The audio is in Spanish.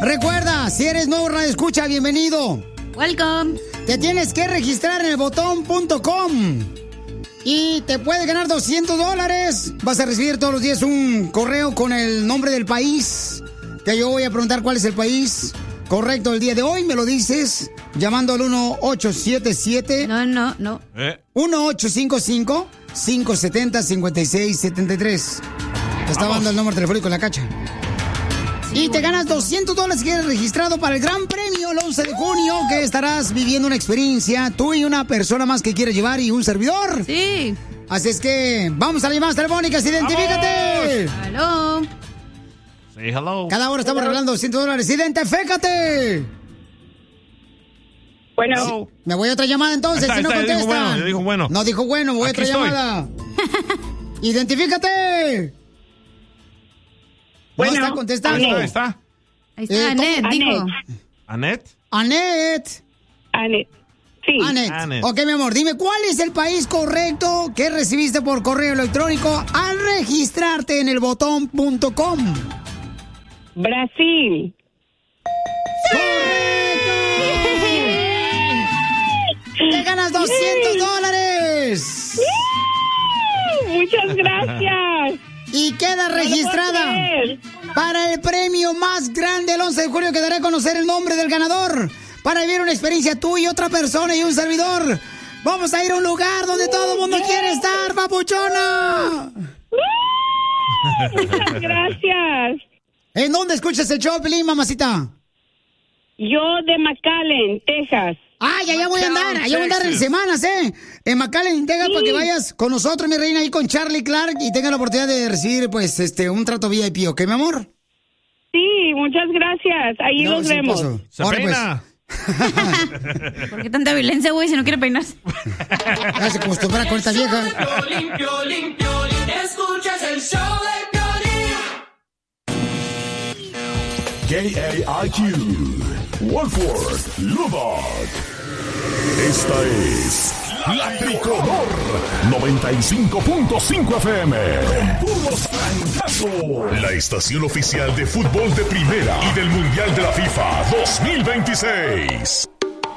Recuerda, si eres nuevo radio escucha, bienvenido. Welcome. Te tienes que registrar en elbotón.com y te puedes ganar $200. Vas a recibir todos los días un correo con el nombre del país, que yo voy a preguntar cuál es el país correcto el día de hoy. Me lo dices llamando al 1877. No. 1855-570-5673. Te está dando el número telefónico en la cacha. Y te ganas $200 si eres registrado para el gran premio el 11 de junio, que estarás viviendo una experiencia, tú y una persona más que quieres llevar y un servidor. Sí. Así es que vamos a las llamadas telefónicas, identifícate. Hello. Say hello. Cada hora estamos regalando $200. Identifícate. Bueno. Sí. Me voy a otra llamada entonces, si no contesta. Dijo bueno. No dijo bueno, voy a otra llamada. Identifícate. Bueno, no está contestando. Ahí está. Ahí está, Anet, dijo. ¿Anet? Anet. Sí. Anet. Ok, mi amor, dime, ¿cuál es el país correcto que recibiste por correo electrónico al registrarte en elbotón.com? Brasil. ¡Correcto! ¡Te ganas $200! Muchas gracias. Y queda registrada para el premio más grande el 11 de julio, que daré a conocer el nombre del ganador para vivir una experiencia tú y otra persona y un servidor. Vamos a ir a un lugar donde todo el mundo quiere estar, papuchona. Muchas gracias. ¿En dónde escuchas el show, Pelín, mamacita? Yo de McAllen, Texas. Allá voy a andar, en semanas, en McAllen, Texas, para que vayas con nosotros, mi reina, ahí con Charlie Clark y tengas la oportunidad de recibir, pues, un trato VIP, ¿ok, mi amor? Sí, muchas gracias. Ahí nos vemos. Se peina. ¿Por qué tanta violencia, güey, si no quiere peinarse? Ya se acostumbra con esta vieja. Piolín, escuchas el show de Piolín. KAIQ, Wolford, Lubbock. Esta es La Tricolor 95.5 FM. Con puros francazos. La estación oficial de fútbol de primera y del Mundial de la FIFA 2026.